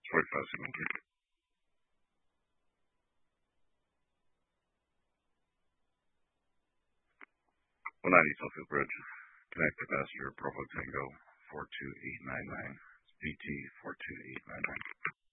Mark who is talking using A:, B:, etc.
A: 45 signal. 190 Southfield Bridge. Connect to passenger Bravo Tango 42899. BT 42899.